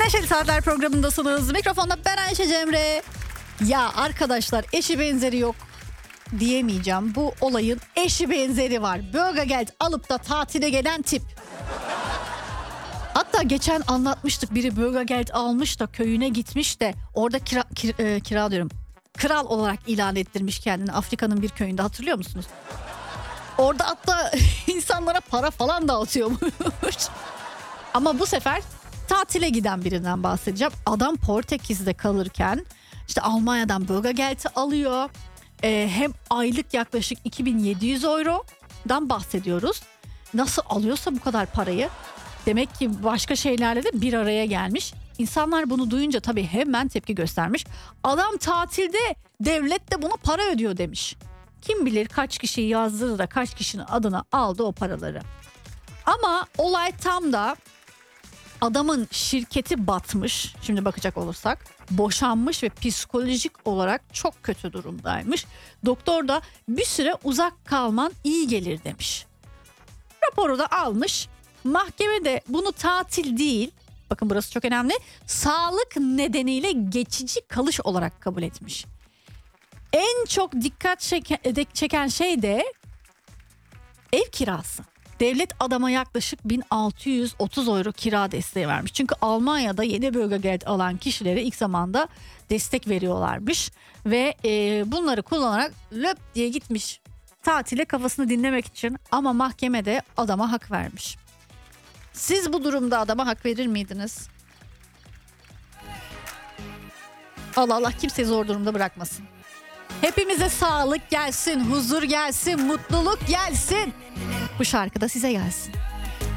Neşeli Saatler programındasınız. Mikrofonda ben Ayşe Cemre. Ya arkadaşlar, eşi benzeri yok diyemeyeceğim. Bu olayın eşi benzeri var. Börgegeld alıp da tatile gelen tip. Hatta geçen anlatmıştık, biri Börgegeld almış da köyüne gitmiş de orada kira diyorum, kral olarak ilan ettirmiş kendini Afrika'nın bir köyünde, hatırlıyor musunuz? Orada hatta insanlara para falan dağıtıyormuş. Ama bu sefer tatile giden birinden bahsedeceğim. Adam Portekiz'de kalırken işte Almanya'dan Börgegeld'i alıyor. Hem aylık yaklaşık 2700 eurodan bahsediyoruz. Nasıl alıyorsa bu kadar parayı, demek ki başka şeylerle de bir araya gelmiş. İnsanlar bunu duyunca tabii hemen tepki göstermiş. Adam tatilde, devlet de buna para ödüyor demiş. Kim bilir kaç kişiyi yazdırdı da kaç kişinin adına aldı o paraları. Ama olay tam da adamın şirketi batmış. Şimdi bakacak olursak boşanmış ve psikolojik olarak çok kötü durumdaymış. Doktor da bir süre uzak kalman iyi gelir demiş. Raporu da almış. Mahkeme de bunu tatil değil, bakın burası çok önemli, sağlık nedeniyle geçici kalış olarak kabul etmiş. En çok dikkat çeken şey de ev kirası. Devlet adama yaklaşık 1630 euro kira desteği vermiş. Çünkü Almanya'da yeni Börgegeld alan kişilere ilk zamanda destek veriyorlarmış. Ve bunları kullanarak löp diye gitmiş tatile kafasını dinlemek için, ama mahkeme de adama hak vermiş. Siz bu durumda adama hak verir miydiniz? Allah Allah kimseyi zor durumda bırakmasın. Hepimize sağlık gelsin, huzur gelsin, mutluluk gelsin. Bu şarkı da size gelsin.